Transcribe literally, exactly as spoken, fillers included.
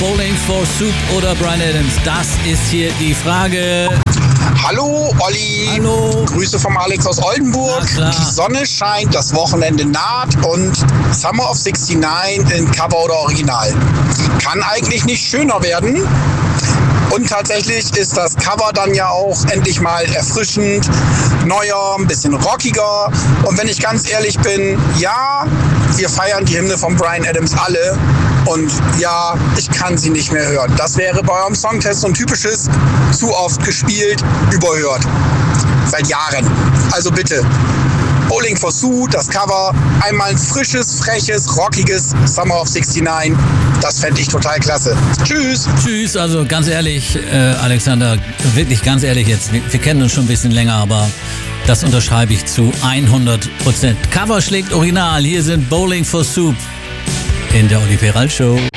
Bowling for Soup oder Bryan Adams? Das ist hier die Frage. Hallo Olli, Hallo. Grüße vom Alex aus Oldenburg. Na klar. Die Sonne scheint, das Wochenende naht und Summer of sixty-nine in Cover oder Original. Kann eigentlich nicht schöner werden. Und tatsächlich ist das Cover dann ja auch endlich mal erfrischend, neuer, ein bisschen rockiger. Und wenn ich ganz ehrlich bin, ja, wir feiern die Hymne von Bryan Adams alle. Und ja, ich kann sie nicht mehr hören. Das wäre bei eurem Songtest so ein typisches, zu oft gespielt, überhört. Seit Jahren. Also bitte, Bowling for Soup, das Cover, einmal ein frisches, freches, rockiges Summer of sixty-nine. Das fände ich total klasse. Tschüss. Tschüss, also ganz ehrlich, äh, Alexander, wirklich ganz ehrlich jetzt, wir, wir kennen uns schon ein bisschen länger, aber das unterschreibe ich zu hundert Prozent. Cover schlägt Original, hier sind Bowling for Soup in der Olli Ferrall Show.